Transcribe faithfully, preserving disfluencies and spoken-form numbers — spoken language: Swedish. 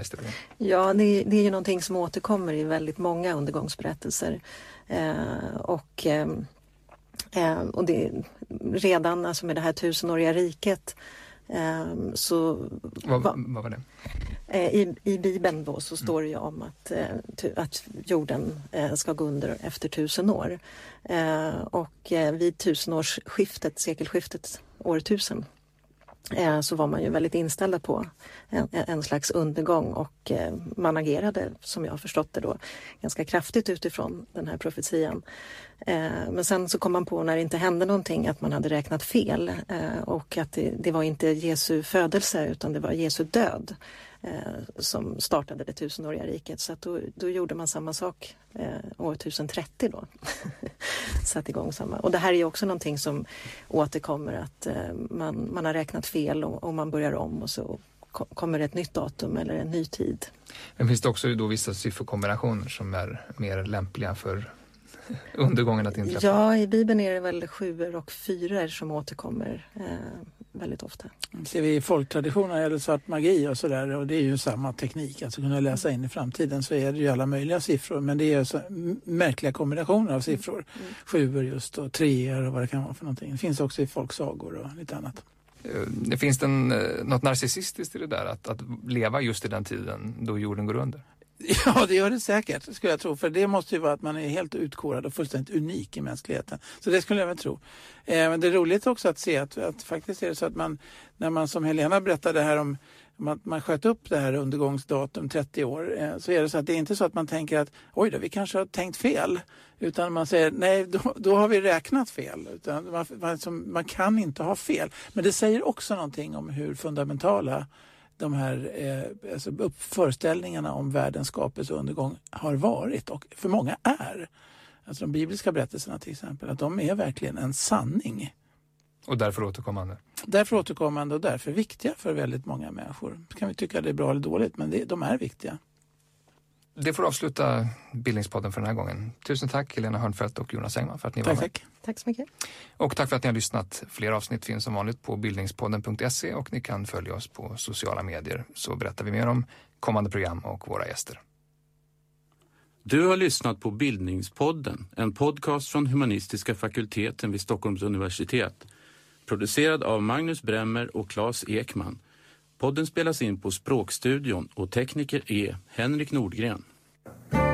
historien? Ja, det, det är ju någonting som återkommer i väldigt många undergångsberättelser. Eh, och eh, och det, redan alltså med det här tusenåriga riket eh, så... Vad, va, vad var det? I, I Bibeln då så står det ju om att, att jorden ska gå under efter tusen år. Och vid tusenårsskiftet, sekelskiftet, årtusen, så var man ju väldigt inställda på en, en slags undergång och man agerade, som jag har förstått det då, ganska kraftigt utifrån den här profetian. Men sen så kom man på när det inte hände någonting att man hade räknat fel och att det, det var inte Jesu födelse utan det var Jesu död som startade det tusenåriga riket. Så att då, då gjorde man samma sak eh, år tusen trettio då. Satt igång samma. Och det här är ju också någonting som återkommer att eh, man, man har räknat fel och, och man börjar om och så ko- kommer ett nytt datum eller en ny tid. Men finns det också då vissa sifferkombinationer som är mer lämpliga för undergången att inträffa? Ja, i Bibeln är det väl sjuor och fyror som återkommer eh, väldigt ofta. Ser vi i folktraditionen eller svart magi och sådär, och det är ju samma teknik, alltså kunna läsa in i framtiden, så är det ju alla möjliga siffror, men det är ju så märkliga kombinationer av siffror. Mm. Sjuor just och treor och vad det kan vara för någonting. Det finns också i folksagor och lite annat. Det finns det en, något narcissistiskt i det där, att, att leva just i den tiden då jorden går under? Ja, det gör det säkert, skulle jag tro. För det måste ju vara att man är helt utkorad och fullständigt unik i mänskligheten. Så det skulle jag väl tro. Eh, men det är roligt också att se att, att faktiskt är det så att man, när man som Helena berättade här om, om att man sköt upp det här undergångsdatum trettio år, eh, så är det så att det är inte så att man tänker att oj då, vi kanske har tänkt fel. Utan man säger nej, då, då har vi räknat fel. Utan man, man, som, man kan inte ha fel. Men det säger också någonting om hur fundamentala de här eh, alltså föreställningarna om världens skapelse och undergång har varit och för många är. Alltså de bibliska berättelserna till exempel, att de är verkligen en sanning. Och därför återkommande? Därför återkommande och därför viktiga för väldigt många människor. Kan vi tycka det är bra eller dåligt, men det, de är viktiga. Det får avsluta Bildningspodden för den här gången. Tusen tack Helena Hörnfeldt och Jonas Engman för att ni tack, var med. Tack. Tack så mycket. Och tack för att ni har lyssnat. Fler avsnitt finns som vanligt på bildningspodden punkt se och ni kan följa oss på sociala medier, så berättar vi mer om kommande program och våra gäster. Du har lyssnat på Bildningspodden, en podcast från Humanistiska fakulteten vid Stockholms universitet. Producerad av Magnus Bremmer och Claes Ekman. Podden spelas in på Språkstudion och tekniker är Henrik Nordgren.